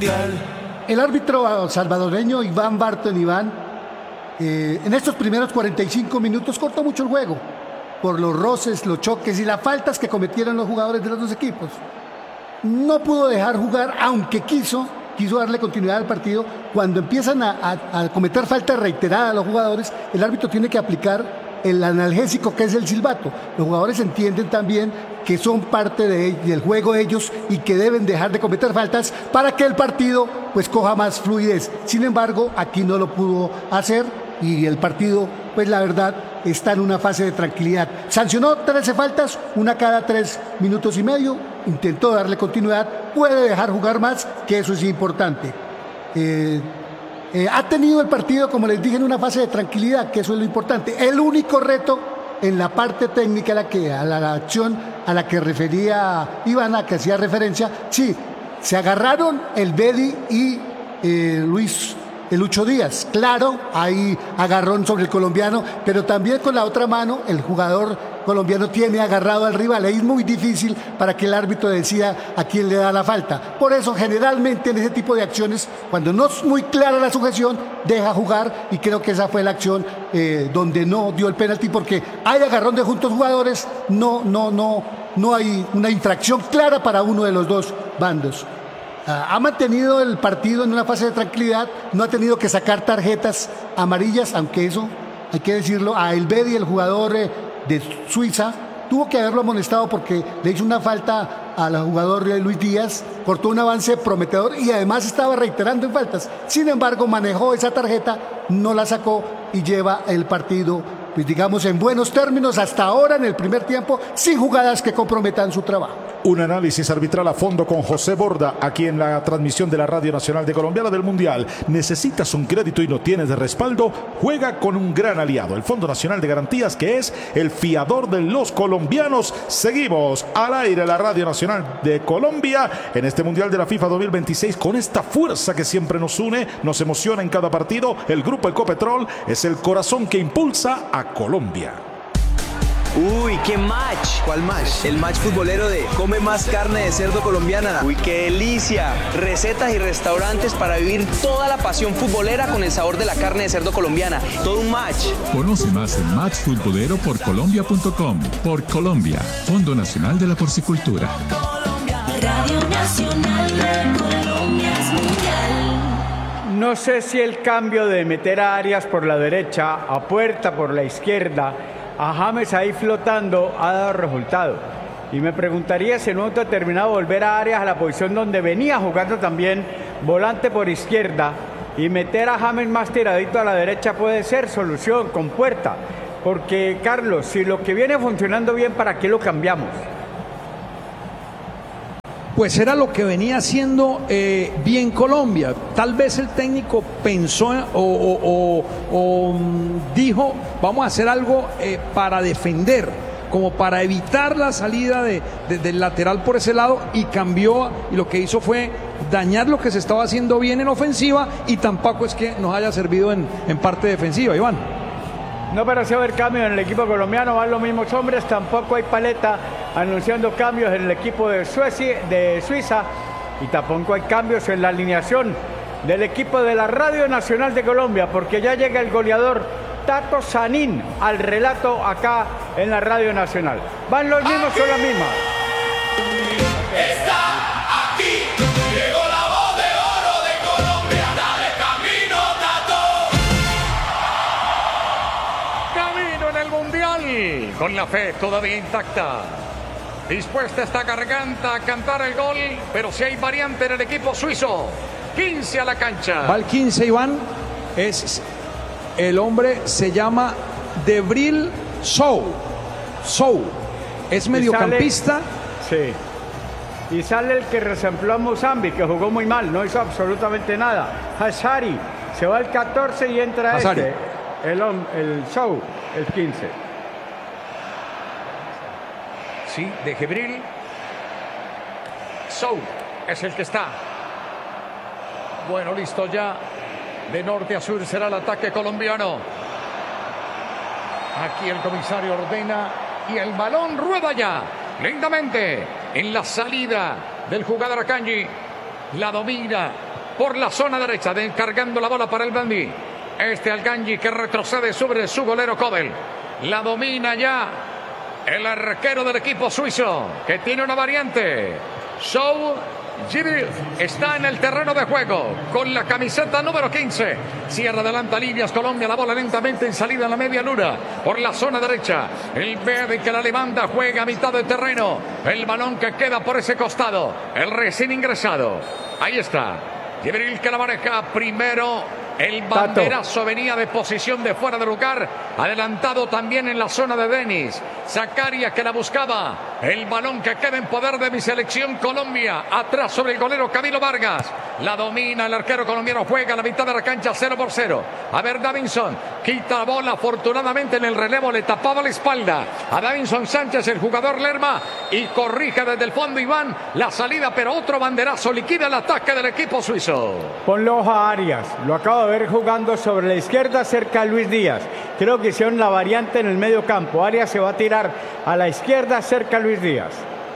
Mundial. El árbitro salvadoreño Iván Barton en estos primeros 45 minutos cortó mucho el juego por los roces, los choques y las faltas que cometieron los jugadores de los dos equipos. No pudo dejar jugar, aunque quiso darle continuidad al partido. Cuando empiezan a cometer faltas reiteradas a los jugadores, el árbitro tiene que aplicar el analgésico, que es el silbato. Los jugadores entienden también que son parte del juego ellos y que deben dejar de cometer faltas para que el partido pues coja más fluidez. Sin embargo, aquí no lo pudo hacer y el partido, pues la verdad, está en una fase de tranquilidad. Sancionó 13 faltas, una cada 3 minutos y medio, intentó darle continuidad, puede dejar jugar más, que eso es importante. Ha tenido el partido, como les dije, en una fase de tranquilidad, que eso es lo importante. El único reto en la parte técnica, a la acción a la que refería Ivana, que hacía referencia, sí, se agarraron el Bedi y Lucho Díaz. Claro, hay agarrón sobre el colombiano, pero también con la otra mano el jugador colombiano tiene agarrado al rival. Es muy difícil para que el árbitro decida a quién le da la falta. Por eso, generalmente en ese tipo de acciones, cuando no es muy clara la sujeción, deja jugar, y creo que esa fue la acción donde no dio el penalti, porque hay agarrón de juntos jugadores, no hay una infracción clara para uno de los dos bandos. Ha mantenido el partido en una fase de tranquilidad, no ha tenido que sacar tarjetas amarillas, aunque eso, hay que decirlo, a Elvedi, el jugador de Suiza, tuvo que haberlo amonestado porque le hizo una falta al jugador Luis Díaz, cortó un avance prometedor y además estaba reiterando en faltas. Sin embargo, manejó esa tarjeta, no la sacó y lleva el partido, pues digamos, en buenos términos hasta ahora en el primer tiempo, sin jugadas que comprometan su trabajo. Un análisis arbitral a fondo con José Borda, aquí en la transmisión de la Radio Nacional de Colombia, la del Mundial. ¿Necesitas un crédito y no tienes de respaldo? Juega con un gran aliado, el Fondo Nacional de Garantías, que es el fiador de los colombianos. Seguimos al aire la Radio Nacional de Colombia en este Mundial de la FIFA 2026, con esta fuerza que siempre nos une, nos emociona en cada partido. El Grupo Ecopetrol es el corazón que impulsa a Colombia. Uy, qué match. ¿Cuál match? El match futbolero de Come Más Carne de Cerdo Colombiana. Uy, qué delicia. Recetas y restaurantes para vivir toda la pasión futbolera con el sabor de la carne de cerdo colombiana. Todo un match. Conoce más en Match Futbolero por Colombia.com. Por Colombia, Fondo Nacional de la Porcicultura. Radio Nacional de Colombia es mundial. No sé si el cambio de meter a Arias por la derecha, a Puerta por la izquierda, a James ahí flotando, ha dado resultado. Y me preguntaría si en un momento determinado volver a Arias a la posición donde venía jugando también, volante por izquierda, y meter a James más tiradito a la derecha puede ser solución con Puerta. Porque, Carlos, si lo que viene funcionando bien, ¿para qué lo cambiamos? Pues era lo que venía haciendo bien Colombia. Tal vez el técnico pensó o dijo, vamos a hacer algo para defender, como para evitar la salida del lateral por ese lado, y cambió, y lo que hizo fue dañar lo que se estaba haciendo bien en ofensiva, y tampoco es que nos haya servido en parte defensiva, Iván. No pareció haber cambios en el equipo colombiano, van los mismos hombres, tampoco hay paleta anunciando cambios en el equipo de Suiza, y tampoco hay cambios en la alineación del equipo de la Radio Nacional de Colombia, porque ya llega el goleador Tato Sanín al relato acá en la Radio Nacional. Van los mismos, son las mismas. Está aquí, llegó la voz de oro de Colombia. Dale camino, Tato. Camino en el Mundial, con la fe todavía intacta. Dispuesta esta garganta a cantar el gol, pero si hay variante en el equipo suizo. 15 a la cancha. Va el 15, Iván. El hombre se llama Debril Sow. Es mediocampista. Sí. Y sale el que resempló a Mozambique, que jugó muy mal, no hizo absolutamente nada. Hazari. Se va el 14 y entra Hazari. El Sow, el 15. Sí, de Gebril. Sow es el que está. Bueno, listo ya. De norte a sur será el ataque colombiano. Aquí el comisario ordena y el balón rueda ya lentamente en la salida del jugador Akanji. La domina por la zona derecha, descargando la bola para el Blandi. Alganji que retrocede sobre su golero Kobel. La domina ya el arquero del equipo suizo, que tiene una variante. Show Jibril está en el terreno de juego con la camiseta número 15. Cierra adelanta líneas Colombia. La bola lentamente en salida en la media luna por la zona derecha. El verde que la levanta juega a mitad de terreno. El balón que queda por ese costado. El recién ingresado. Ahí está. Jibril que la maneja primero. El banderazo venía de posición de fuera de lugar. Adelantado también en la zona de Denis. Zakaria que la buscaba. El balón que queda en poder de mi selección Colombia. Atrás sobre el golero Camilo Vargas. La domina el arquero colombiano. Juega a la mitad de la cancha 0-0. A ver Davinson. Quita la bola. Afortunadamente en el relevo le tapaba la espalda a Davinson Sánchez, el jugador Lerma. Y corrige desde el fondo Iván la salida. Pero otro banderazo liquida el ataque del equipo suizo. Ponlo a Arias. Lo acabo de ver jugando sobre la izquierda cerca a Luis Díaz. Creo que hicieron la variante en el medio campo. Arias se va a tirar a la izquierda cerca a Luis Díaz.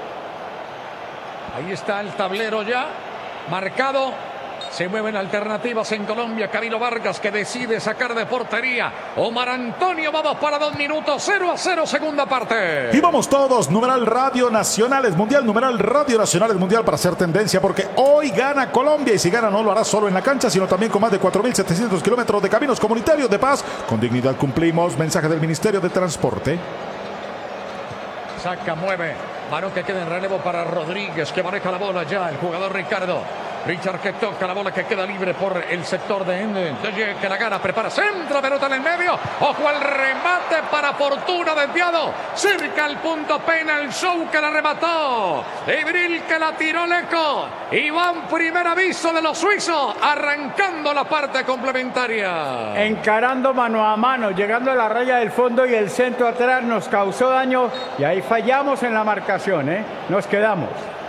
Ahí está el tablero ya marcado. Se mueven alternativas en Colombia. Camilo Vargas que decide sacar de portería. Omar Antonio, vamos para 2 minutos. 0-0, segunda parte. Y vamos todos, numeral Radio Nacionales Mundial, numeral Radio Nacionales Mundial para hacer tendencia, porque hoy gana Colombia, y si gana no lo hará solo en la cancha, sino también con más de 4.700 kilómetros de caminos comunitarios de paz. Con dignidad cumplimos. Mensaje del Ministerio de Transporte. Saca, mueve. Balón que queda en relevo para Rodríguez, que maneja la bola ya. El jugador Ricardo. Richard que toca la bola que queda libre por el sector de Ende. Que la gana, prepara, centra, pelota en el medio. Ojo al remate para Fortuna, desviado. Cerca el punto penal, Show que la remató. Jibril que la tiró lejos. Iván, primer aviso de los suizos, arrancando la parte complementaria. Encarando mano a mano, llegando a la raya del fondo y el centro atrás nos causó daño. Y ahí fallamos en la marcación, nos quedamos.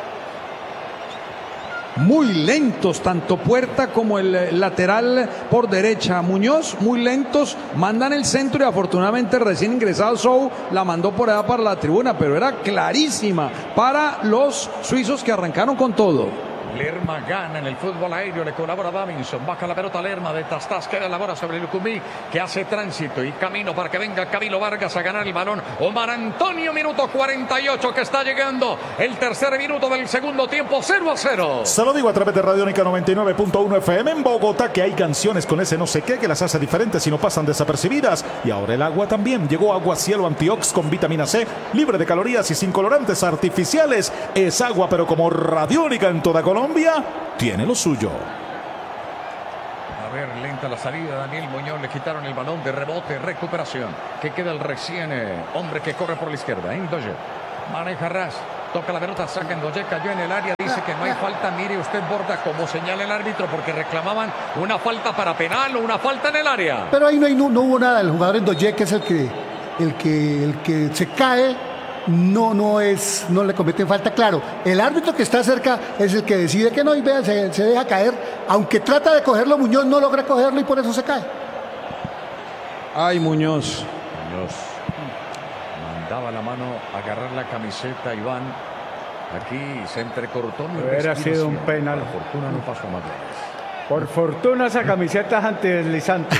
Muy lentos, tanto Puerta como el lateral por derecha. Muñoz, muy lentos, mandan el centro y afortunadamente recién ingresado Show la mandó por allá para la tribuna, pero era clarísima para los suizos que arrancaron con todo. Lerma gana en el fútbol aéreo, le colabora Davinson, baja la pelota Lerma de Tastas, que elabora sobre Lucumí, que hace tránsito y camino para que venga Camilo Vargas a ganar el balón. Omar Antonio, minuto 48 que está llegando, el tercer minuto del segundo tiempo, 0-0. Se lo digo a través de Radiónica 99.1 FM en Bogotá, que hay canciones con ese no sé qué que las hace diferentes y no pasan desapercibidas. Y ahora el agua también. Llegó Agua Cielo Antiox con vitamina C, libre de calorías y sin colorantes artificiales. Es agua, pero como Radiónica en toda Colombia tiene lo suyo. A ver, lenta la salida. Daniel Muñoz, le quitaron el balón de rebote, recuperación. Que queda el recién hombre que corre por la izquierda. Endoye maneja Ras, toca la pelota, saca Endoye, cayó en el área, dice que no hay falta. Mire usted, Borda, como señala el árbitro, porque reclamaban una falta para penal o una falta en el área. Pero ahí no hubo nada. El jugador Endoye, que es el que se cae, no le cometen falta. Claro, el árbitro que está cerca es el que decide que no, y vean, se deja caer, aunque trata de cogerlo, Muñoz no logra cogerlo y por eso se cae. Ay, Muñoz mandaba la mano a agarrar la camiseta, Iván. Aquí se entrecortó. Hubiera sido un penal. Por fortuna no pasó más. Por fortuna esa camiseta es antideslizante.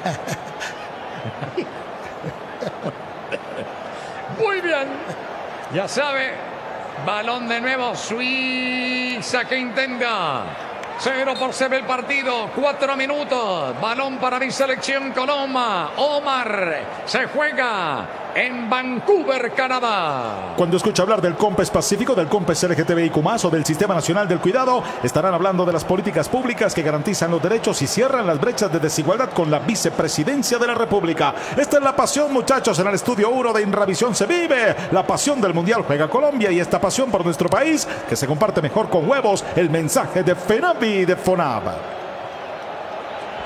Muy bien, ya sabe, balón de nuevo, Suiza que intenta. 0-0 el partido, 4 minutos, balón para mi selección Colombia. Omar se juega en Vancouver, Canadá. Cuando escucha hablar del COMPES Pacífico, del COMPES LGTBIQ+, o del Sistema Nacional del Cuidado, estarán hablando de las políticas públicas que garantizan los derechos y cierran las brechas de desigualdad con la Vicepresidencia de la República. Esta es la pasión, muchachos, en el Estudio 1 de Inravisión se vive. La pasión del Mundial juega Colombia, y esta pasión por nuestro país, que se comparte mejor con huevos. El mensaje de FENAVI de FONAV.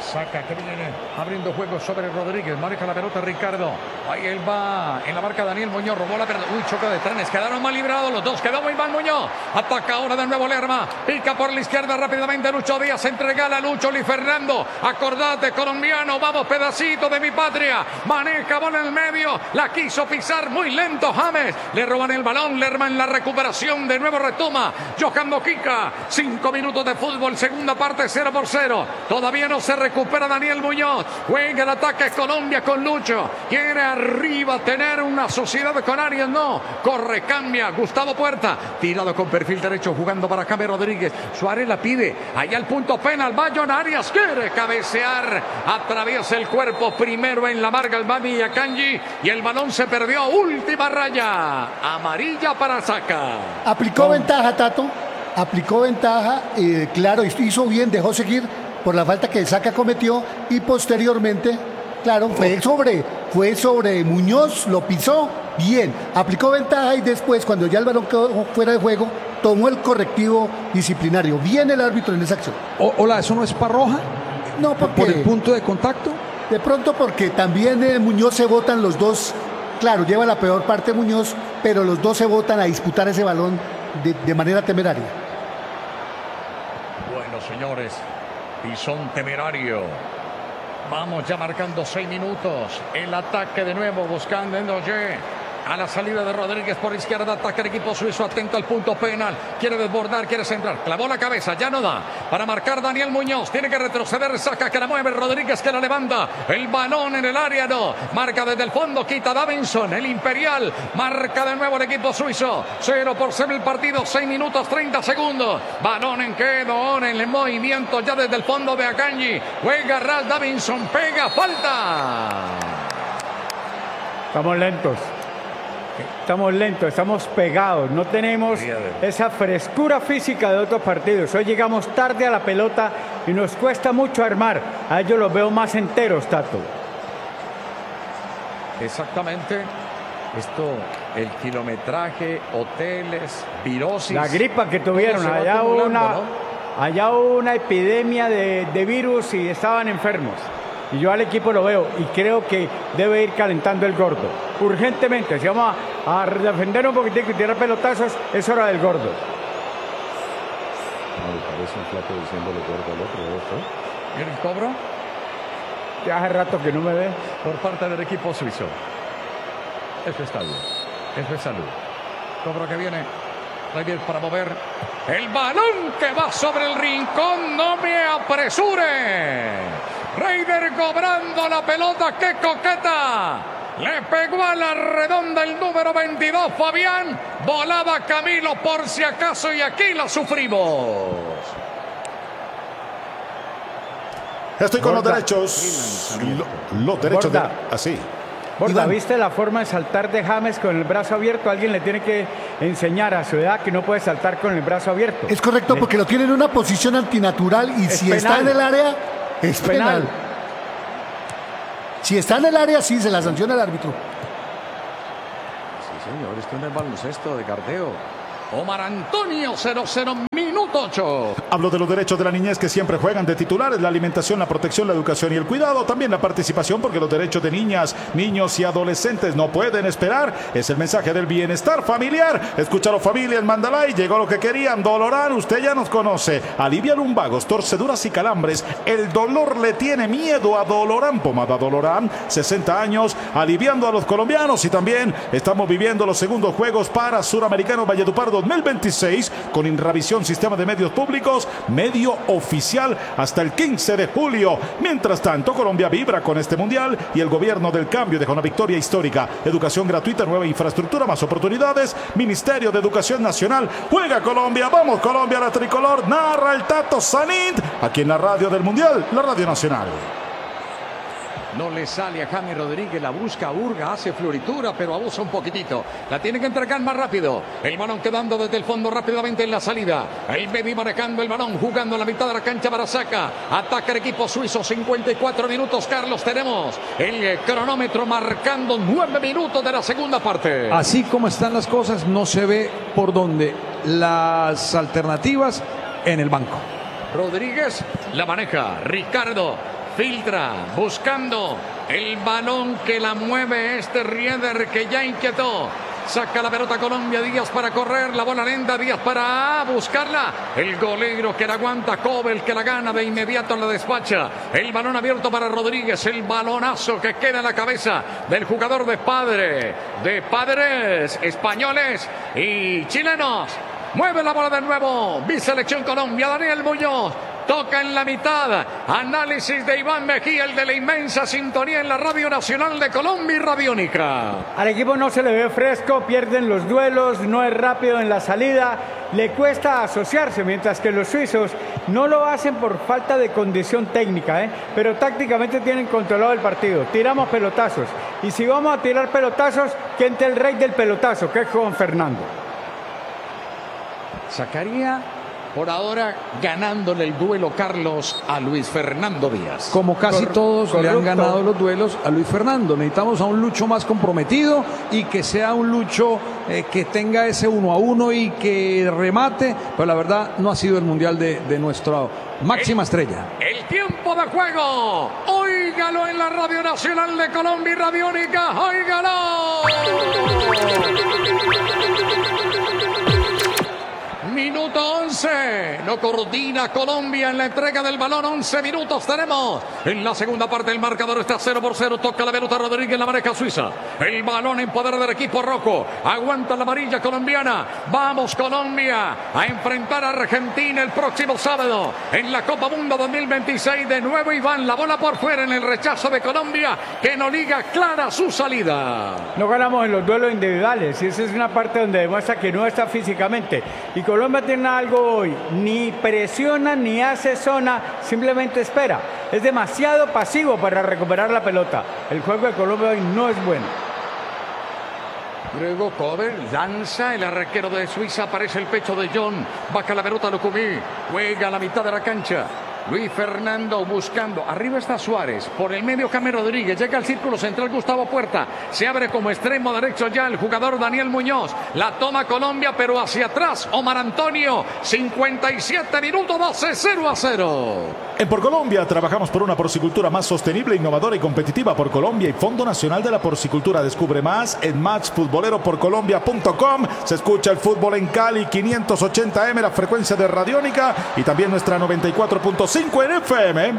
Saca que viene abriendo juego sobre Rodríguez. Maneja la pelota Ricardo. Ahí él va en la marca Daniel Muñoz. Robó la pelota. Uy, choque de trenes. Quedaron mal librados los dos. Quedó muy mal Muñoz. Ataca ahora de nuevo Lerma. Pica por la izquierda rápidamente Lucho Díaz. Entrega a Lucho Luis Fernando. Acordate, colombiano. Vamos, pedacito de mi patria. Maneja bola en el medio. La quiso pisar muy lento James. Le roban el balón. Lerma en la recuperación. De nuevo retoma Johan Mojica. 5 minutos de fútbol. Segunda parte 0-0. Todavía no se recupera Daniel Muñoz. Juega el ataque Colombia con Lucho. Quiere arriba tener una sociedad con Arias. No. Corre, cambia. Gustavo Puerta. Tirado con perfil derecho jugando para James Rodríguez. Suárez la pide. Allá al punto penal. John Arias quiere cabecear. Atraviesa el cuerpo primero en la marca el Bani Akanji. Y el balón se perdió. Última raya. Amarilla para Saca. Aplicó ventaja, Tato. Aplicó ventaja. Claro, hizo bien. Dejó seguir por la falta que Saca cometió. Y posteriormente, claro, fue sobre Muñoz. Lo pisó. Bien. Aplicó ventaja y después, cuando ya el balón quedó fuera de juego, tomó el correctivo disciplinario. Bien el árbitro en esa acción. Hola, ¿eso no es para roja? No, porque... ¿Por el punto de contacto? De pronto porque también Muñoz se botan los dos. Claro, lleva la peor parte Muñoz, pero los dos se botan a disputar ese balón de manera temeraria. Bueno, señores, pisón temerario. Vamos ya marcando 6 minutos. El ataque de nuevo buscando en Oye. A la salida de Rodríguez por izquierda, ataca el equipo suizo, atento al punto penal, quiere desbordar, quiere centrar, clavó la cabeza, ya no da, para marcar Daniel Muñoz, tiene que retroceder, Saca que la mueve, Rodríguez que la levanta, el balón en el área, no, marca desde el fondo, quita Davinson, el Imperial, marca de nuevo el equipo suizo, 0-0 el partido, 6 minutos 30 segundos, balón en quedo, en el movimiento ya desde el fondo de Akanji, juega Ras Davinson, pega, falta. Estamos lentos, estamos pegados, no tenemos esa frescura física de otros partidos. Hoy llegamos tarde a la pelota y nos cuesta mucho armar. A ellos los veo más enteros, Tato. Exactamente. Esto, el kilometraje, hoteles, virosis. La gripa que tuvieron, allá hubo una epidemia de virus y estaban enfermos. Y yo al equipo lo veo y creo que debe ir calentando el gordo. Urgentemente, si vamos a defender un poquitico y tirar pelotazos, es hora del gordo. Parece un flaco diciéndole gordo al otro, ¿no? ¿Y el cobro? Ya hace rato que no me ve. Por parte del equipo suizo. Eso está bien. Eso es salud. Cobro que viene. Reider para mover. El balón que va sobre el rincón. No me apresure. Reider cobrando la pelota. ¡Qué coqueta! Le pegó a la redonda el número 22, Fabián. Volaba Camilo por si acaso y aquí la sufrimos. Estoy con los derechos. Los derechos de... Así. Borda, ¿viste la forma de saltar de James con el brazo abierto? Alguien le tiene que enseñar a su edad que no puede saltar con el brazo abierto. Es correcto, porque lo tiene en una posición antinatural y si está en el área, es penal. Si está en el área, sí, se la sanciona el árbitro. Sí, señor, esto no es baloncesto de carteo. Omar Antonio, 0-0, minuto 8. Hablo de los derechos de la niñez que siempre juegan de titulares, la alimentación, la protección, la educación y el cuidado, también la participación, porque los derechos de niñas, niños y adolescentes no pueden esperar. Es el mensaje del bienestar familiar. Escúchalo, familia, en Mandalay llegó lo que querían. Dolorán, usted ya nos conoce. Alivia lumbagos, torceduras y calambres. El dolor le tiene miedo a Dolorán. Pomada Dolorán, 60 años, aliviando a los colombianos. Y también estamos viviendo los segundos Juegos para Suramericano Valledupar 2026 con Inravisión Sistema de Medios Públicos, medio oficial hasta el 15 de julio. Mientras tanto, Colombia vibra con este mundial y el gobierno del cambio deja una victoria histórica. Educación gratuita, nueva infraestructura, más oportunidades. Ministerio de Educación Nacional. Juega Colombia, vamos Colombia, la tricolor. Narra el Tato Sanit aquí en la radio del mundial, la radio nacional. No le sale a James Rodríguez, la busca, hurga, hace floritura, pero abusa un poquitito. La tiene que entregar más rápido. El balón quedando desde el fondo rápidamente en la salida. El Medi marcando el balón, jugando en la mitad de la cancha para Saca. Ataca el equipo suizo, 54 minutos, Carlos. Tenemos el cronómetro marcando 9 minutos de la segunda parte. Así como están las cosas, no se ve por dónde las alternativas en el banco. Rodríguez la maneja, Ricardo. filtra, buscando el balón que la mueve este Rieder que ya inquietó. Saca la pelota Colombia, Díaz para correr, la bola lenta, Díaz para buscarla. El golero que la aguanta, Kobel que la gana de inmediato, la despacha. El balón abierto para Rodríguez, el balonazo que queda en la cabeza del jugador de padres españoles y chilenos. Mueve la bola de nuevo, Biselección Colombia, Daniel Muñoz. Toca en la mitad. Análisis de Iván Mejía, el de la inmensa sintonía en la Radio Nacional de Colombia y Radiónica. Al equipo no se le ve fresco, pierden los duelos, no es rápido en la salida, le cuesta asociarse, mientras que los suizos no lo hacen por falta de condición técnica, pero tácticamente tienen controlado el partido. Tiramos pelotazos. Y si vamos a tirar pelotazos, que entre el rey del pelotazo, que es Juan Fernando. Sacaría por ahora ganándole el duelo, Carlos, a Luis Fernando Díaz. Como casi todos le han ganado los duelos a Luis Fernando. Necesitamos a un Lucho más comprometido y que sea un Lucho que tenga ese 1-1 y que remate. Pero la verdad no ha sido el mundial de nuestra máxima estrella. El tiempo de juego. Óigalo en la Radio Nacional de Colombia y Radiónica. Óigalo. Minuto 11, no coordina Colombia en la entrega del balón, 11 minutos tenemos. En la segunda parte el marcador está 0-0, toca la pelota Rodríguez, la maneja Suiza. El balón en poder del equipo rojo, aguanta la amarilla colombiana. Vamos Colombia a enfrentar a Argentina el próximo sábado en la Copa Mundo 2026. De nuevo Iván, la bola por fuera en el rechazo de Colombia que no liga clara su salida. No ganamos en los duelos individuales y esa es una parte donde demuestra que no está físicamente. Y Colombia tiene algo hoy, ni presiona ni hace zona, simplemente espera. Es demasiado pasivo para recuperar la pelota. El juego de Colombia hoy no es bueno. Luego Kobel lanza, el arquero de Suiza, aparece el pecho de John, baja la pelota Lucumí, juega a la mitad de la cancha. Luis Fernando buscando, arriba está Suárez, por el medio James Rodríguez, llega al círculo central Gustavo Puerta, se abre como extremo derecho ya el jugador Daniel Muñoz, la toma Colombia pero hacia atrás Omar Antonio, 57 minutos, 12-0-0. En Por Colombia trabajamos por una porcicultura más sostenible, innovadora y competitiva. Por Colombia y Fondo Nacional de la Porcicultura. Descubre más en matchfutboleroporcolombia.com. Se escucha el fútbol en Cali, 580M, la frecuencia de Radiónica, y también nuestra 94.5 en FM.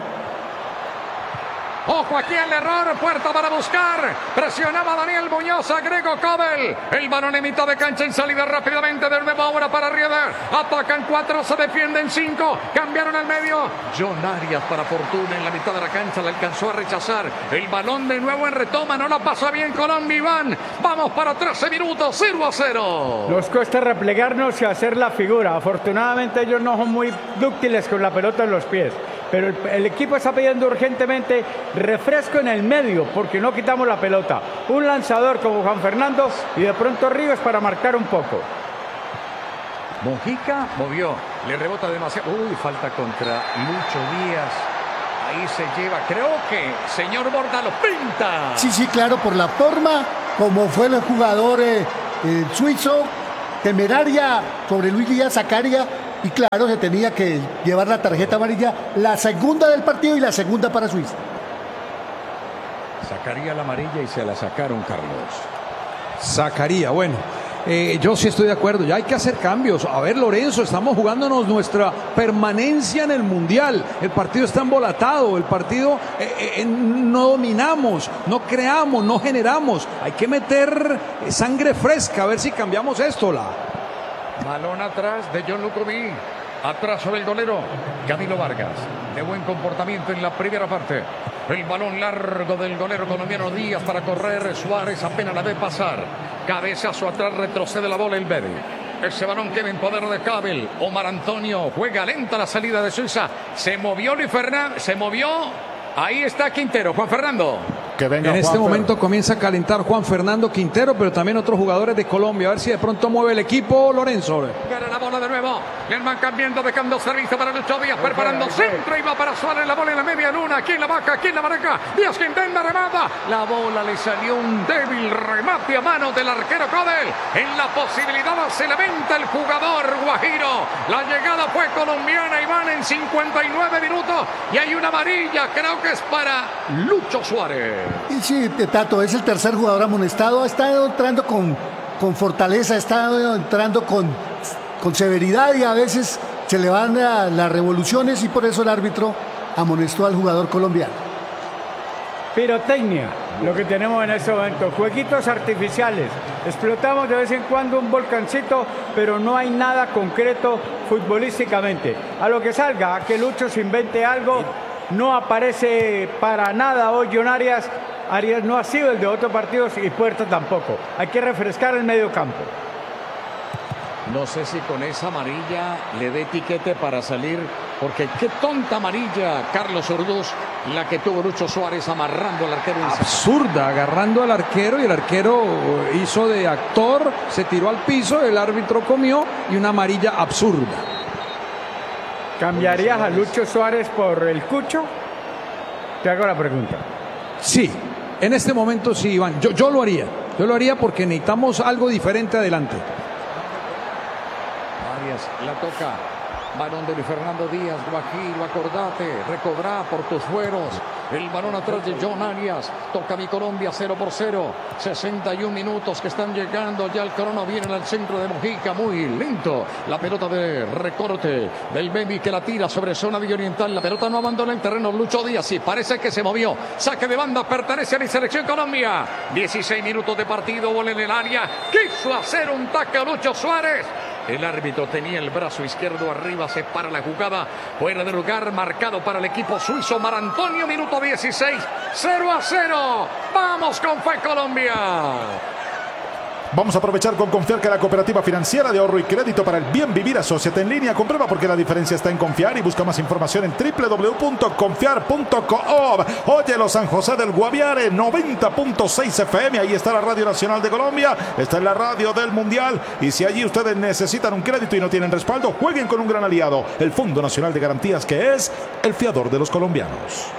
Ojo aquí el error, Puerta para buscar, presionaba Daniel Muñoz, agrego Kobel, el balón en mitad de cancha en salida rápidamente, de nuevo ahora para Rieder, atacan 4, se defienden 5, cambiaron al medio, John Arias para Fortuna en la mitad de la cancha, le alcanzó a rechazar, el balón de nuevo en retoma, no la pasa bien Colombia, Iván, vamos para 13 minutos, 0-0. Nos cuesta replegarnos y hacer la figura, afortunadamente ellos no son muy dúctiles con la pelota en los pies. Pero el equipo está pidiendo urgentemente refresco en el medio porque no quitamos la pelota. Un lanzador como Juan Fernando y de pronto Ríos para marcar un poco. Mojica movió, le rebota demasiado. Uy, falta contra Lucho Díaz. Ahí se lleva, creo que señor Borda lo pinta. Sí, claro, por la forma como fue el jugador suizo, temeraria sobre Luis Díaz Zacaria. Y claro, se tenía que llevar la tarjeta amarilla, la segunda del partido y la segunda para Suiza. Sacaría la amarilla y se la sacaron, Carlos. Sacaría, bueno. Yo sí estoy de acuerdo, ya hay que hacer cambios. A ver, Lorenzo, estamos jugándonos nuestra permanencia en el Mundial. El partido está embolatado, el partido no dominamos, no creamos, no generamos. Hay que meter sangre fresca, a ver si cambiamos esto. Balón atrás de John Lucumí. Atrás sobre el golero Camilo Vargas. De buen comportamiento en la primera parte. El balón largo del golero colombiano Díaz para correr. Suárez apenas la ve pasar. Cabezazo atrás, retrocede la bola el Bedi. Ese balón queda en poder de Kobel. Omar Antonio juega lenta la salida de Suiza. Se movió Luis Fernando. Se movió. Ahí está Quintero. Juan Fernando. Que venga en este momento comienza a calentar Juan Fernando Quintero, pero también otros jugadores de Colombia. A ver si de pronto mueve el equipo, Lorenzo. Gana la bola de nuevo. Lucho. Le van cambiando, dejando servicio para Lucho Díaz, preparando centro y va para Suárez. La bola en la media luna. ¿Quién la baja? ¿Quién la marca? Díaz que intenta, remata. La bola le salió un débil remate a mano del arquero Codel. En la posibilidad se levanta el jugador guajiro. La llegada fue colombiana y van en 59 minutos. Y hay una amarilla, creo que es para Lucho Suárez. Y sí, Tato, es el tercer jugador amonestado. Ha estado entrando con fortaleza, ha estado entrando con severidad y a veces se le van las revoluciones y por eso el árbitro amonestó al jugador colombiano. Pirotecnia, lo que tenemos en este momento. Jueguitos artificiales. Explotamos de vez en cuando un volcancito, pero no hay nada concreto futbolísticamente. A lo que salga, a que Lucho se invente algo, no aparece para nada hoy John Arias. Arias no ha sido el de otros partidos y Puerta tampoco. Hay que refrescar el medio campo. No sé si con esa amarilla le dé etiquete para salir, porque qué tonta amarilla, Carlos Orduz, la que tuvo Lucho Suárez amarrando al arquero. Absurda, agarrando al arquero y el arquero hizo de actor, se tiró al piso, el árbitro comió y una amarilla absurda. ¿Cambiarías a Lucho Suárez por el Cucho? Te hago la pregunta. Sí, en este momento sí, Iván. Yo lo haría. Yo lo haría porque necesitamos algo diferente adelante. La toca, balón de Luis Fernando Díaz, Guajiro, acordate, recobrá por tus fueros, el balón atrás de John Arias, toca mi Colombia 0-0, 61 minutos que están llegando, ya el crono viene al centro de Mojica, muy lento, la pelota de recorte del Baby que la tira sobre zona de oriental, la pelota no abandona el terreno, Lucho Díaz, sí, parece que se movió, saque de banda, pertenece a mi selección Colombia, 16 minutos de partido, bola en el área, quiso hacer un tackle Lucho Suárez. El árbitro tenía el brazo izquierdo arriba, se para la jugada, fuera de lugar, marcado para el equipo suizo, Marantonio, minuto 16, 0-0. Vamos con Fe Colombia. Vamos a aprovechar con Confiar, que la cooperativa financiera de ahorro y crédito para el bien vivir. Asóciate en línea, comprueba porque la diferencia está en confiar y busca más información en www.confiar.com. Óyelo, San José del Guaviare, 90.6 FM. Ahí está la Radio Nacional de Colombia, está en la radio del Mundial. Y si allí ustedes necesitan un crédito y no tienen respaldo, jueguen con un gran aliado, el Fondo Nacional de Garantías, que es el fiador de los colombianos.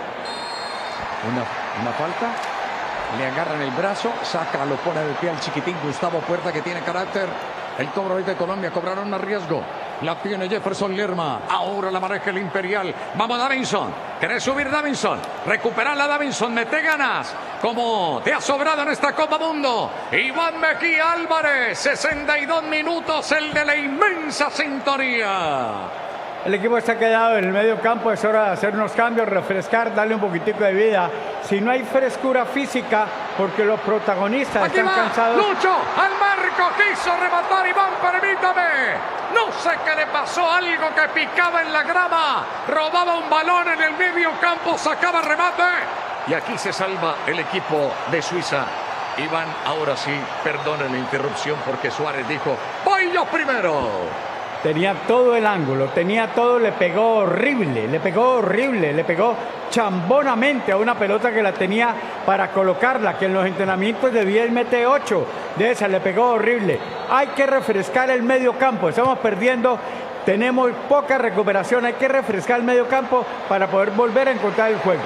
Una falta. Le agarran el brazo, saca, lo pone de pie al chiquitín Gustavo Puerta, que tiene carácter. El cobro hoy de Colombia, cobraron a riesgo. La tiene Jefferson Lerma. Ahora la maneja el Imperial. Vamos, Davinson. ¿Querés subir, Davinson? Recuperarla, Davinson. Mete ganas. Como te ha sobrado en esta Copa Mundo. Iván Mejía Álvarez. 62 minutos, el de la inmensa sintonía. El equipo está quedado en el medio campo, es hora de hacer unos cambios, refrescar, darle un poquitico de vida. Si no hay frescura física, porque los protagonistas Aquí están va cansados. Lucho al marco, quiso rematar Iván, permítame. No sé qué le pasó, algo que picaba en la grama. Robaba un balón en el medio campo, sacaba remate. Y aquí se salva el equipo de Suiza. Iván, ahora sí, perdone la interrupción porque Suárez dijo, voy yo primero. Tenía todo el ángulo, tenía todo, le pegó horrible, le pegó chambonamente a una pelota que la tenía para colocarla, que en los entrenamientos de 10 mete 8, de esa le pegó horrible. Hay que refrescar el medio campo, estamos perdiendo, tenemos poca recuperación, hay que refrescar el medio campo para poder volver a encontrar el juego.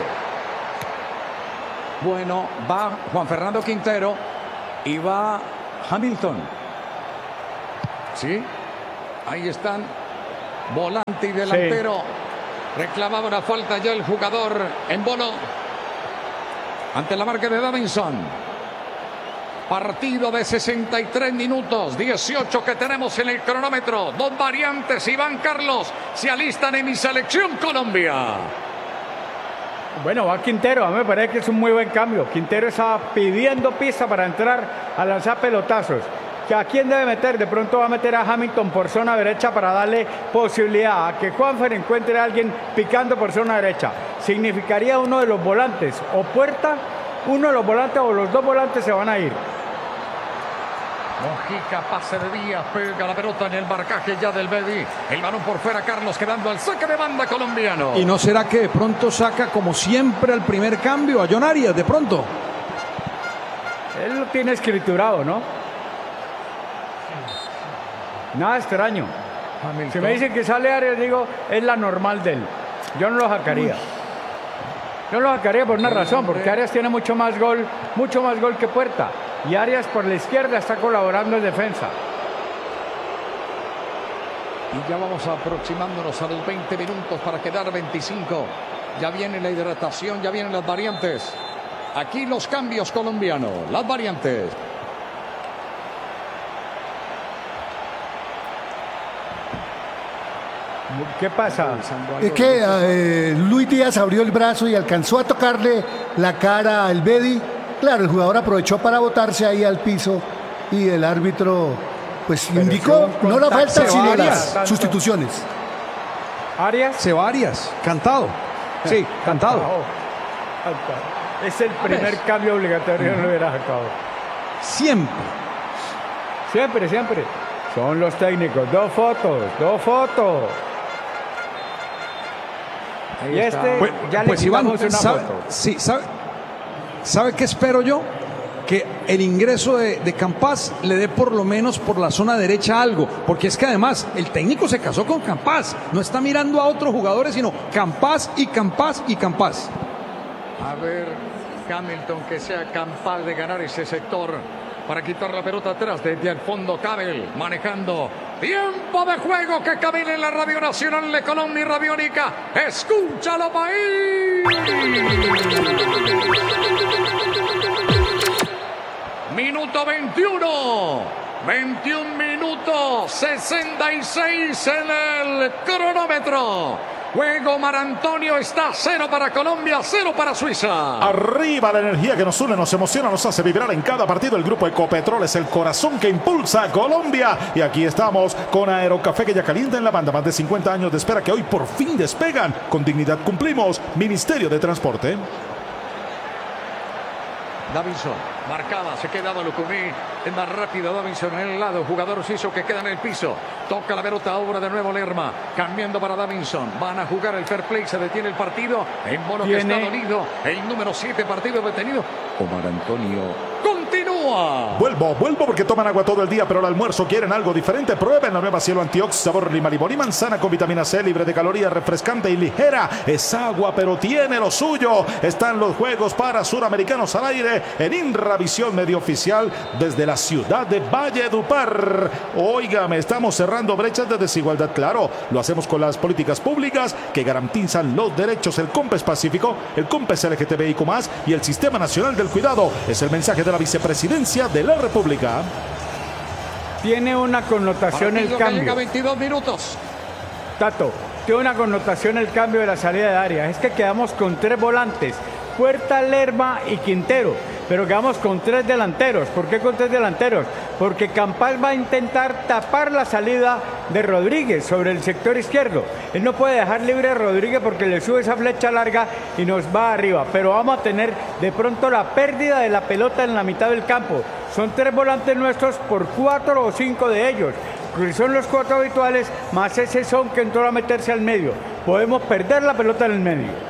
Bueno, va Juan Fernando Quintero y va Hamilton. ¿Sí? Ahí están, volante y delantero. Sí. Reclamaba una falta ya el jugador en bono ante la marca de Davinson. Partido de 63 minutos, 18 que tenemos en el cronómetro. Dos variantes, Iván Carlos, se alistan en mi selección Colombia. Bueno, va Quintero, a mí me parece que es un muy buen cambio. Quintero está pidiendo pista para entrar a lanzar pelotazos. ¿A quién debe meter? De pronto va a meter a Hamilton por zona derecha para darle posibilidad a que Juanfer encuentre a alguien picando por zona derecha. Significaría uno de los volantes o Puerta, uno de los volantes o los dos volantes se van a ir. Mojica, pase de Díaz, pega la pelota en el marcaje ya del Bedi. El balón por fuera, Carlos quedando al saque de banda colombiano. ¿Y no será que de pronto saca como siempre al primer cambio a John Arias de pronto? Él lo tiene escriturado, ¿no? Nada extraño. Hamilton. Si me dicen que sale Arias, digo, es la normal de él. Yo no lo sacaría. Yo no lo sacaría por una razón, porque Arias tiene mucho más gol que Puerta. Y Arias por la izquierda está colaborando en defensa. Y ya vamos aproximándonos a los 20 minutos para quedar 25. Ya viene la hidratación, ya vienen las variantes. Aquí los cambios colombianos, las variantes. ¿Qué pasa? Es que Luis Díaz abrió el brazo y alcanzó a tocarle la cara al Bedi. Claro, el jugador aprovechó para botarse ahí al piso y el árbitro pues indicó no la falta sino las sustituciones. ¿Arias? Se va Arias, cantado. Sí, cantado. Es el primer cambio obligatorio, no lo hubiera sacado. Siempre. Son los técnicos. Dos fotos. Y ya le quitamos una foto. Sí, ¿sabe qué espero yo? Que el ingreso de Campas le dé por lo menos por la zona derecha algo, porque es que además el técnico se casó con Campas, no está mirando a otros jugadores, sino Campas y Campas y Campas. A ver, Hamilton que sea capaz de ganar ese sector para quitar la pelota atrás desde el fondo. Cabel manejando. Tiempo de juego que Cabel en la Radio Nacional de Colombia y Radiónica. ¡Escúchalo, país! Minuto 21. 21 minutos 66 en el cronómetro. Juego Mar Antonio está 0 para Colombia, 0 para Suiza. Arriba la energía que nos une, nos emociona, nos hace vibrar en cada partido. El grupo Ecopetrol es el corazón que impulsa a Colombia. Y aquí estamos con Aerocafé que ya calienta en la banda. Más de 50 años de espera que hoy por fin despegan. Con dignidad cumplimos. Ministerio de Transporte. Davinson, marcada, se queda Lucumí, es más rápido Davinson en el lado, jugador suizo que queda en el piso, toca la pelota, ahora de nuevo Lerma, cambiando para Davinson, van a jugar el fair play, se detiene el partido, en Bono que está dolido, el número 7 partido detenido, Omar Antonio continúa. Vuelvo porque toman agua todo el día, pero al almuerzo quieren algo diferente. Prueben la nueva Cielo Antiox, sabor lima, limón y manzana con vitamina C, libre de calorías, refrescante y ligera. Es agua, pero tiene lo suyo. Están los Juegos para Suramericanos al aire en Inravisión Medio Oficial desde la ciudad de Valledupar. Óigame, estamos cerrando brechas de desigualdad, claro. Lo hacemos con las políticas públicas que garantizan los derechos. El COMPES Pacífico, el COMPES LGTBIQ+, y el Sistema Nacional del Cuidado. Es el mensaje de la Vicepresidencia de la República. Tiene una connotación el cambio. Llega 22 minutos. Tato, tiene una connotación el cambio de la salida de área. Es que quedamos con 3 volantes. Puerta, Lerma y Quintero, pero quedamos con 3 delanteros. ¿Por qué con 3 delanteros? Porque Campas va a intentar tapar la salida de Rodríguez sobre el sector izquierdo. Él no puede dejar libre a Rodríguez porque le sube esa flecha larga y nos va arriba, pero vamos a tener de pronto la pérdida de la pelota en la mitad del campo. Son 3 volantes nuestros por 4 o 5 de ellos, que son los 4 habituales, más ese Son que entró a meterse al medio. Podemos perder la pelota en el medio.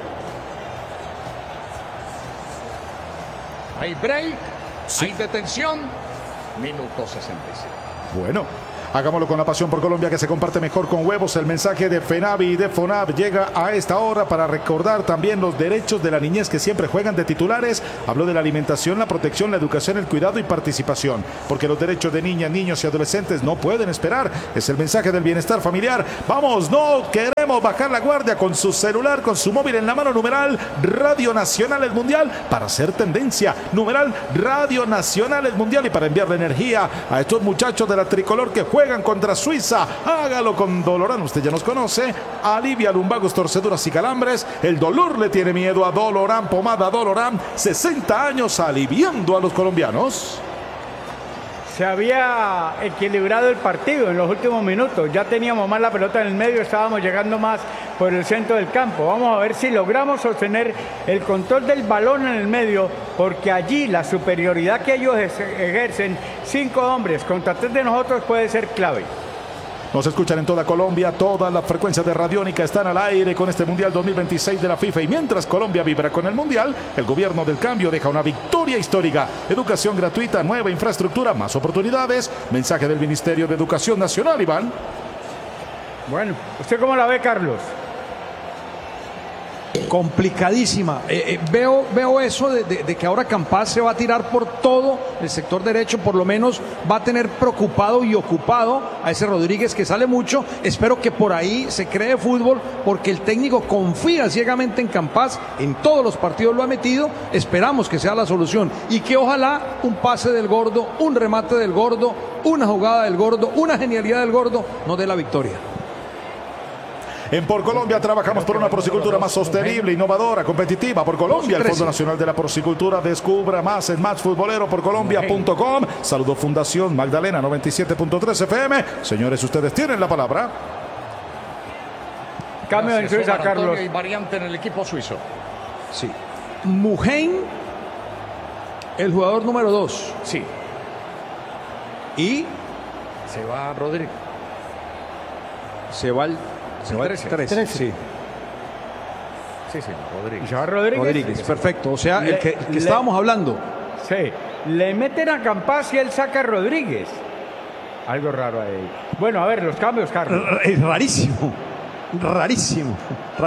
Hay break, hay detención, minuto 66. Bueno, hagámoslo con la pasión por Colombia que se comparte mejor con huevos. El mensaje de FENAVI y de FONAV llega a esta hora para recordar también los derechos de la niñez que siempre juegan de titulares. Habló de la alimentación, la protección, la educación, el cuidado y participación. Porque los derechos de niñas, niños y adolescentes no pueden esperar. Es el mensaje del bienestar familiar. Vamos, no queremos bajar la guardia. Con su celular, con su móvil en la mano, numeral Radio Nacional es Mundial para hacer tendencia. Numeral Radio Nacional es Mundial y para enviarle energía a estos muchachos de la tricolor que juegan contra Suiza. Hágalo con Doloran, usted ya nos conoce. Alivia lumbagos, torceduras y calambres. El dolor le tiene miedo a Doloran, pomada Doloran. 60 años aliviando a los colombianos. Se había equilibrado el partido en los últimos minutos. Ya teníamos más la pelota en el medio, estábamos llegando más por el centro del campo. Vamos a ver si logramos sostener el control del balón en el medio, porque allí la superioridad que ellos ejercen, 5 hombres contra 3 de nosotros, puede ser clave. Nos escuchan en toda Colombia, todas las frecuencias de Radiónica están al aire con este Mundial 2026 de la FIFA. Y mientras Colombia vibra con el Mundial, el gobierno del cambio deja una victoria histórica. Educación gratuita, nueva infraestructura, más oportunidades. Mensaje del Ministerio de Educación Nacional, Iván. Bueno, ¿usted cómo la ve, Carlos? Complicadísima. Veo eso de que ahora Campas se va a tirar por todo el sector derecho, por lo menos va a tener preocupado y ocupado a ese Rodríguez que sale mucho. Espero que por ahí se cree fútbol, porque el técnico confía ciegamente en Campas, en todos los partidos lo ha metido. Esperamos que sea la solución y que ojalá un pase del Gordo, un remate del Gordo, una jugada del Gordo, una genialidad del Gordo nos dé la victoria. En Por Colombia trabajamos por una porcicultura más sostenible, innovadora, competitiva. Por Colombia, el Fondo Nacional de la Porcicultura. Descubra más en matchfutboleroporcolombia.com. Saludo Fundación Magdalena 97.3 FM. Señores, ustedes tienen la palabra. Cambio en Suiza, Carlos. Y variante en el equipo suizo. Sí. Muheim, el jugador número 2. Sí. Y se va Rodríguez. Se va el 13. Sí. Sí, Rodríguez. ¿Se va Rodríguez? Perfecto. O sea, el que estábamos hablando. Sí. Le meten a Campas y él saca a Rodríguez. Algo raro ahí. Bueno, a ver, los cambios, Carlos. Es rarísimo. Rarísimo.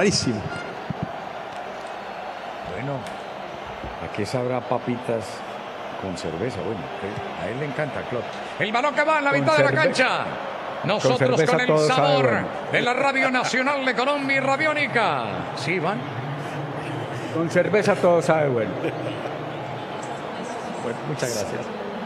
Bueno, aquí sabrá papitas con cerveza. Bueno, a él le encanta, Claude. El balón que va en la mitad de la cancha. Nosotros con el sabor de la Radio Nacional de Colombia y Radiónica. ¿Sí, Iván? Con cerveza todo sabe bueno. Bueno, muchas gracias.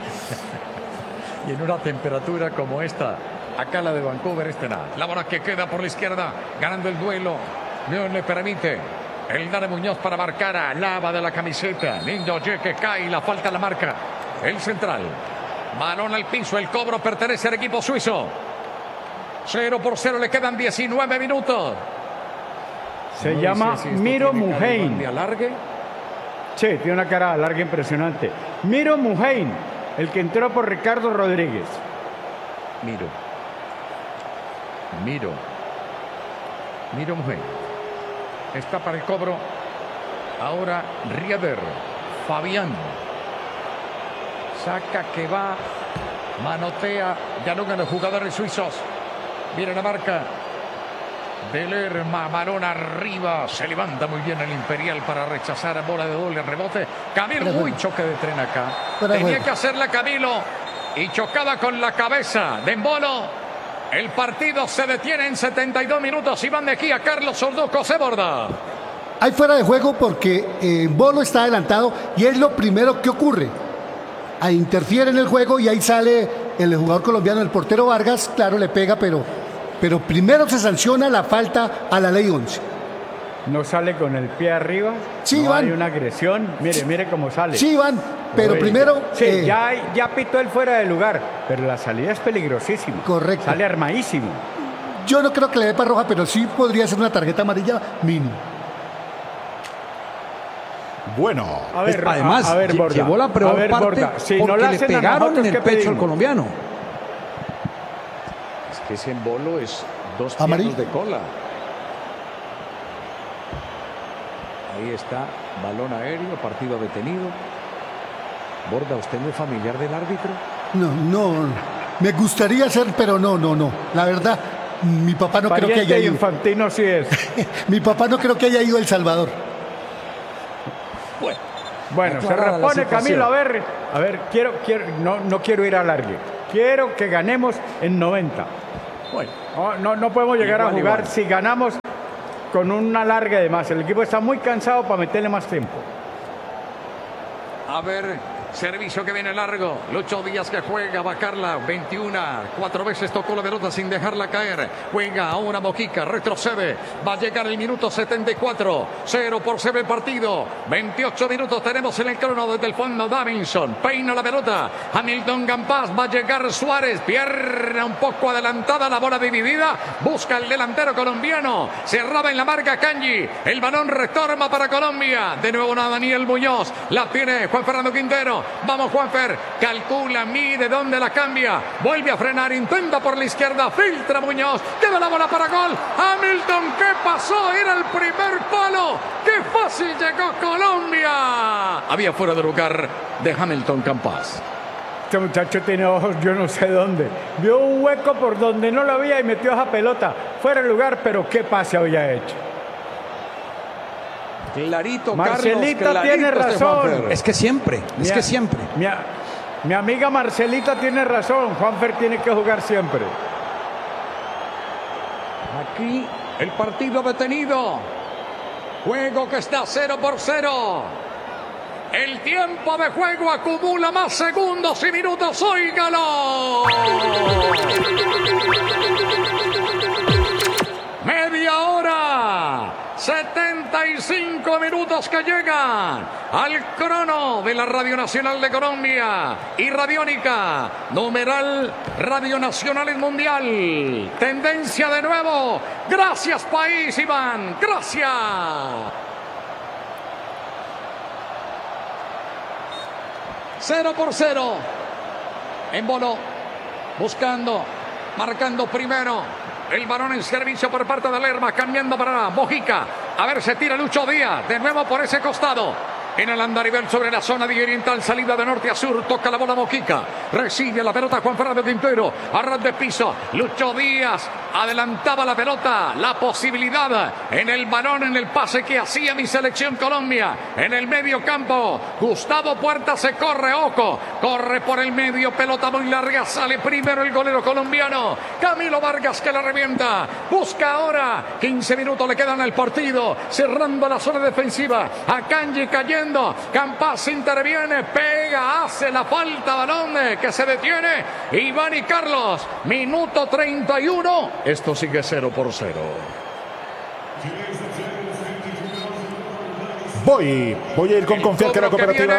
Y en una temperatura como esta, acá la de Vancouver, nada. La bola que queda por la izquierda, ganando el duelo. No le permite el Dani Muñoz para marcar a Lava de la camiseta. Lindo que cae, la falta la marca. El central. Balón al piso, el cobro pertenece al equipo suizo. 0-0, le quedan 19 minutos. Se llama Miro Muheim. ¿Alargue? Sí, tiene una cara larga impresionante. Miro Muheim, el que entró por Ricardo Rodríguez. Miro Muheim. Está para el cobro. Ahora Rieder. Fabián. Saca que va. Manotea. Ya no ganan los jugadores suizos. Viene la marca de Lerma, balón arriba, se levanta muy bien el Imperial para rechazar bola de doble rebote. Camilo, muy choque de tren acá. Tenía que hacerla Camilo y chocaba con la cabeza de Embolo. El partido se detiene en 72 minutos. Iván Mejía, Carlos Sorduco, José Borda. Hay fuera de juego porque Embolo está adelantado y es lo primero que ocurre. Ahí interfiere en el juego y ahí sale el jugador colombiano, el portero Vargas, claro, le pega, pero primero se sanciona la falta a la ley 11. No sale con el pie arriba. Sí, no Iván. Hay una agresión. Mire cómo sale. Sí, Iván, pero primero... Sí, ya pitó él fuera de lugar, pero la salida es peligrosísima. Correcto. Sale armadísimo. Yo no creo que le dé para roja, pero sí podría ser una tarjeta amarilla mínimo. Bueno, además Borda, llevó la peor parte Borda, si porque no le hacen pegaron en el pecho pedimos? al colombiano. Es que ese Embolo es 2 Amarillo tiros de cola. Ahí está, balón aéreo, partido detenido. Borda, ¿usted no es familiar del árbitro? No. Me gustaría ser, pero no. La verdad, mi papá no creo que haya ido. Infantino sí es. Mi papá no creo que haya ido a El Salvador. Bueno, se repone Camilo, a ver, no quiero ir a alargue. Quiero que ganemos en 90. Bueno, no podemos llegar a jugar si ganamos con un alargue de más. El equipo está muy cansado para meterle más tiempo. A ver, servicio que viene largo. Lucho Díaz que juega, va Carla, 21. 4 veces tocó la pelota sin dejarla caer. Juega ahora Mojica, retrocede. Va a llegar el minuto 74. 0-0 el partido. 28 minutos tenemos en el crono desde el fondo. Davinson peina la pelota. Hamilton Campas, va a llegar Suárez. Pierna un poco adelantada, la bola dividida. Busca el delantero colombiano. Cerraba en la marca Kanji. El balón retorna para Colombia. De nuevo Daniel Muñoz. La tiene Juan Fernando Quintero. Vamos Juanfer, calcula, mide dónde la cambia, vuelve a frenar, intenta por la izquierda, filtra Muñoz, lleva la bola para gol. Hamilton, ¿qué pasó? Era el primer palo. ¡Qué fácil llegó Colombia! Había fuera de lugar de Hamilton Campas. Este muchacho tiene ojos yo no sé dónde. Vio un hueco por donde no lo había y metió esa pelota fuera de lugar, pero qué pase había hecho. Clarito, Marcelita Carlos, tiene razón. Es que siempre. Mi amiga Marcelita tiene razón. Juanfer tiene que jugar siempre. Aquí el partido detenido. Juego que está 0-0. El tiempo de juego acumula más segundos y minutos. ¡Óigalo! Media hora. 75 minutos que llegan al crono de la Radio Nacional de Colombia y Radiónica, numeral Radio Nacional y Mundial. Tendencia de nuevo. Gracias, país, Iván. Gracias. Cero por cero. Embolo buscando, marcando primero. El balón en servicio por parte de Lerma, cambiando para Mojica. A ver, se tira Lucho Díaz, de nuevo por ese costado. En el andarivel sobre la zona de oriental, salida de norte a sur, toca la bola Mojica. Recibe la pelota Juan Fernando Quintero, a ras de piso. Lucho Díaz adelantaba la pelota, la posibilidad en el balón, en el pase que hacía mi selección Colombia. En el medio campo, Gustavo Puerta se corre, ojo, corre por el medio, pelota muy larga, sale primero el golero colombiano. Camilo Vargas que la revienta, busca ahora, 15 minutos le quedan al partido, cerrando la zona defensiva. Akanji cayendo. Campas interviene, pega, hace la falta, balón que se detiene. Iván y Carlos, minuto 31. Esto sigue 0-0. Voy a ir con confiar que la cooperativa.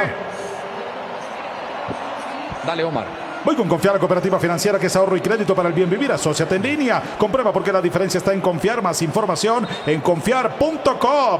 Dale, Omar. Voy con confiar a Cooperativa Financiera, que es ahorro y crédito para el bien vivir. Asóciate en línea. Comprueba por qué la diferencia está en confiar. Más información en confiar.com.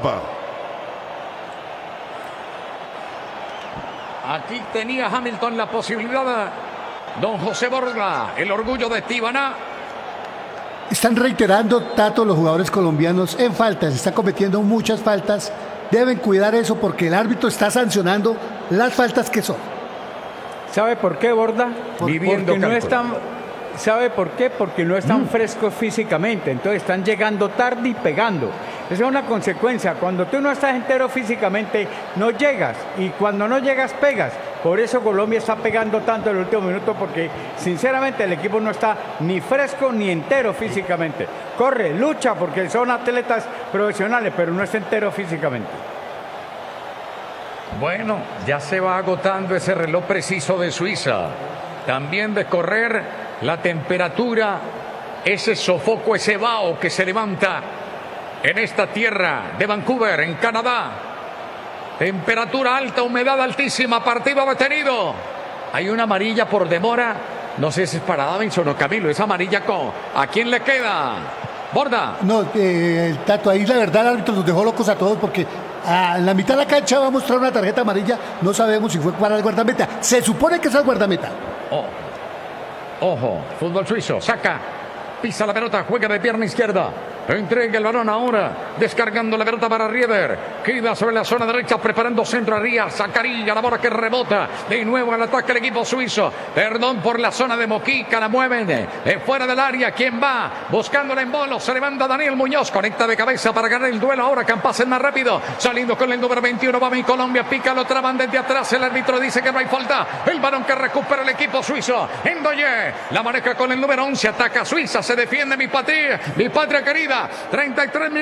Aquí tenía Hamilton la posibilidad. Don José Borda, el orgullo de Tibaná. Están reiterando, Tato, los jugadores colombianos en faltas. Están cometiendo muchas faltas. Deben cuidar eso porque el árbitro está sancionando las faltas que son. ¿Sabe por qué, Borda? Viviendo porque no están. ¿Sabe por qué? Porque no están frescos físicamente. Entonces están llegando tarde y pegando. Esa es una consecuencia. Cuando tú no estás entero físicamente, no llegas. Y cuando no llegas, pegas. Por eso Colombia está pegando tanto en el último minuto, porque sinceramente el equipo no está ni fresco ni entero físicamente. Corre, lucha, porque son atletas profesionales, pero no está entero físicamente. Bueno, ya se va agotando ese reloj preciso de Suiza. También de correr la temperatura, ese sofoco, ese vaho que se levanta en esta tierra de Vancouver, en Canadá. Temperatura alta, humedad altísima, partido detenido. Hay una amarilla por demora. No sé si es para Davinson o Camilo. Esa amarilla, ¿a quién le queda? Borda. No, Tato, ahí la verdad el árbitro nos dejó locos a todos porque en la mitad de la cancha va a mostrar una tarjeta amarilla. No sabemos si fue para el guardameta. Se supone que es el guardameta. Ojo, fútbol suizo, saca, pisa la pelota, juega de pierna izquierda. Entrega el balón ahora, descargando la pelota para Rieder. Queda sobre la zona derecha, preparando centro a Rías. Zacarilla, la bola que rebota. De nuevo al ataque el equipo suizo. Perdón por la zona de Mojica, la mueven. Fuera del área, ¿quién va? Buscando el embolo, se levanta Daniel Muñoz. Conecta de cabeza para ganar el duelo. Ahora Campas es más rápido. Saliendo con el número 21, va mi Colombia. Pica, lo traban desde atrás. El árbitro dice que no hay falta. El balón que recupera el equipo suizo. Endoye, la maneja con el número 11. Ataca Suiza, se defiende mi patria querida. 33 minutos.